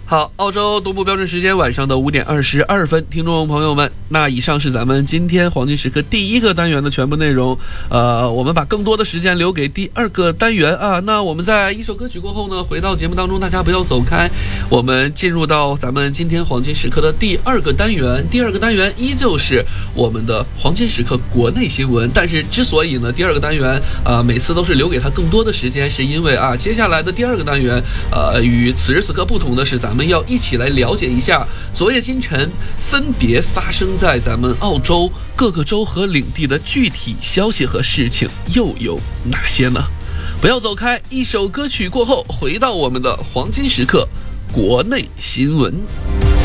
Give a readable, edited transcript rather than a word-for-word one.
好，澳洲东部标准时间晚上的5点22分，听众朋友们，那以上是咱们今天黄金时刻第一个单元的全部内容。我们把更多的时间留给第二个单元啊。那我们在一首歌曲过后呢，回到节目当中，大家不要走开，我们进入到咱们今天黄金时刻的第二个单元。第二个单元依旧是我们的黄金时刻国内新闻，但是之所以呢，第二个单元每次都是留给他更多的时间，是因为接下来的第二个单元与此时此刻不同的是，咱们要一起来了解一下昨夜今晨分别发生在咱们澳洲各个州和领地的具体消息和事情又有哪些呢？不要走开，一首歌曲过后，回到我们的黄金时刻国内新闻。